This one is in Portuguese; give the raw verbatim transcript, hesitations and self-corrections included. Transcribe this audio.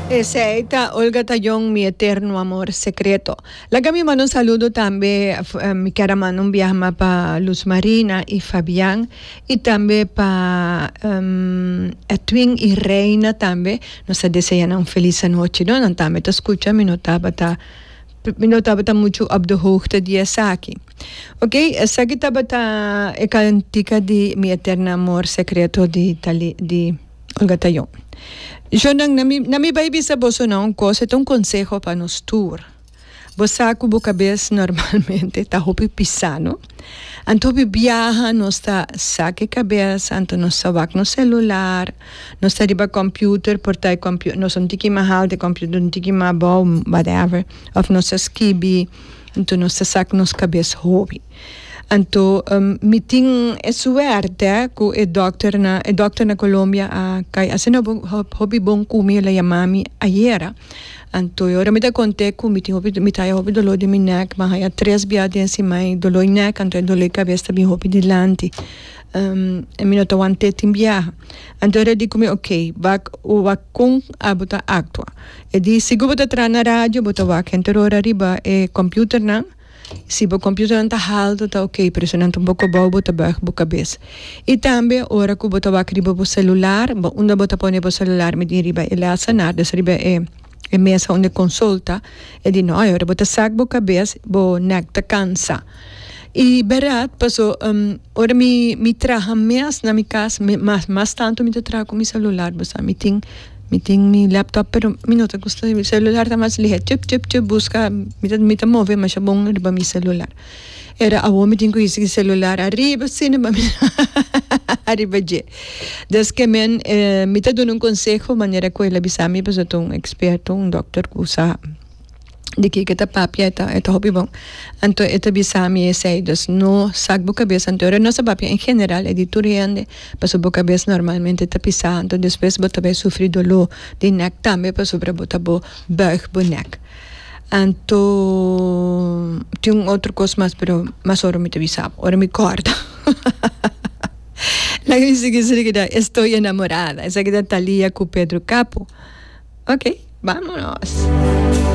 Esa Olga Tayong, mi eterno amor secreto. Laga mi mando un saludo también, uh, mi cara mando un viaje para Luz Marina y Fabián, y también para um, Edwin y Reina también. Nos desean una feliz noche, ¿no? No también te escucha, mi notaba ta, mi notaba ta mucho ab de hoogte die saki. Ok, esa que taba ta e cantica di mi eterno amor secreto di, tali, di Olga Tayong. Eu não na mi na mi baby sa boso não coisa é um consejo para nos tour. Você com a cabeça normalmente tá hopi pisano. Anto viaja nos tá saque cabeça, anto nos sabak no celular, nos tá riba computer, portai computer, nos um tiki mahal de computer, um tiki mabau, whatever, of nos skibi, anto nos tá saque nos cabeça hobby. Anto um, meeting é suerte com o doctor na o doctor na Colômbia a kai asena hobby bom comi la yamami ayer. Anto eu me da conte com meeting hobby me tai hobby dolor de minha mas há três biadas em cima dolor neck anto dolor cabeça bem hobby de lante. Um, e mi nota wante timbia. Anto era di come ok, bak o wakung abuta actua. E di sigo bota tra na radio bota wak enterora riba e computer na se o computer não está alto, está ok, pressionando um pouco bom, bota baixo a cabeça. E também, hora que bota baixo riba o celular, onde bota põe o celular, me diz riba, ele é sanar, dessa riba é é mesa onde consulta, e diz, não, hora bota saco a cabeça, bo necta cansa. E berat, passou, um, ora me me traga mais na minha casa, mais mais tanto me traga com meu celular, basta me tem me tem mi laptop, pero mi nota gusta de celular tá mais ligeiro, chup chup chup busca, me tá me tá move, mas é bom riba mi celular. Era a homem tem que esse celular arriba, cinema arriba je. Das que men eh, me tá dando um conselho, maneira que ele bisami, mas eu tô um experto, um doctor que usa de que que tá papia tá é hobby bom. Então eta bisami esse das no sac boca cabeça então era nossa papia em geral editoriando passou boca cabeça normalmente tá pisando depois bota bem sofrer dolor de neck também passou para botar bo back bo neck. Então tem um outro coisa mais pero mas ora me te bisava ora me corta. La que dice que se estoy enamorada esa que da Thalía com Pedro Capo. Ok, vámonos.